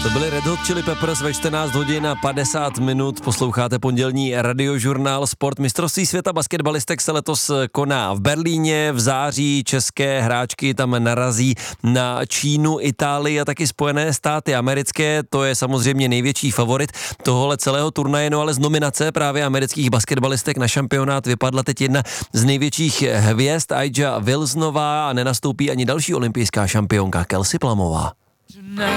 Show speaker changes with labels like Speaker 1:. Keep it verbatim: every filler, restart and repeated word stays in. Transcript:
Speaker 1: To byly Red Hot Chili Peppers ve čtrnáct hodin a padesát minut. Posloucháte pondělní radiožurnál Sport. Mistrovství světa basketbalistek se letos koná v Berlíně. V září české hráčky tam narazí na Čínu, Itálii a taky Spojené státy americké. To je samozřejmě největší favorit tohohle celého turnaje, no ale z nominace právě amerických basketbalistek na šampionát vypadla teď jedna z největších hvězd, A'ja Wilsonová, a nenastoupí ani další olympijská šampionka Kelsey Plamová.